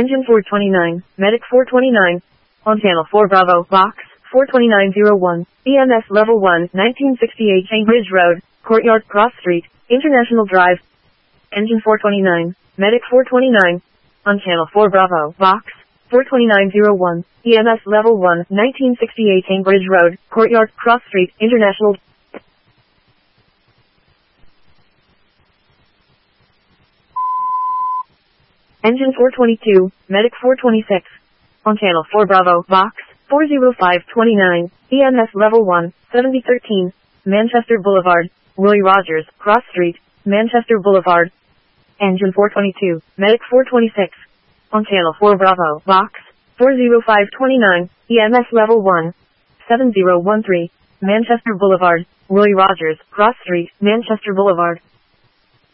Engine 429, Medic 429. On Channel 4 Bravo, Box 42901, EMS Level 1, 1968 Cambridge Road, Courtyard Cross Street, International Drive. Engine 429, Medic 429. On Channel 4 Bravo, Box 42901, EMS Level 1, 1968 Cambridge Road, Courtyard Cross Street, International. Engine 422, Medic 426. On Channel 4 Bravo, Box 40529, EMS Level 1, 7013, Manchester Boulevard, Roy Rogers, Cross Street, Manchester Boulevard. Engine 422, Medic 426. On Channel 4 Bravo, Box 40529, EMS Level 1, 7013, Manchester Boulevard, Roy Rogers, Cross Street, Manchester Boulevard.